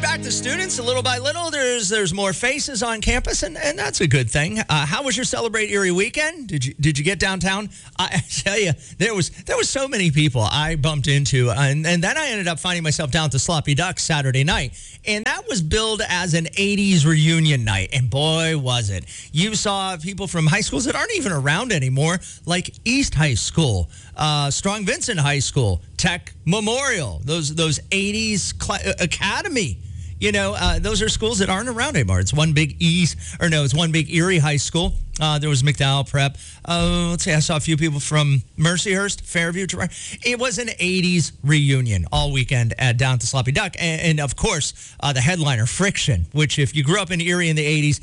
back the students little by little. There's more faces on campus, and that's a good thing. How was your Celebrate Erie weekend? Did you get downtown? I tell you, there was so many people I bumped into, and then I ended up finding myself down at the Sloppy Duck Saturday night, and that was billed as an 80s reunion night, and boy, was it. You saw people from high schools that aren't even around anymore, like East High School, Strong Vincent High School, Tech Memorial, those 80s academy. Those are schools that aren't around anymore. It's one big it's one big Erie High School. There was McDowell Prep. Let's see, I saw a few people from Mercyhurst, Fairview. It was an 80s reunion all weekend down at the Sloppy Duck. And of course, the headliner, Friction, which if you grew up in Erie in the 80s,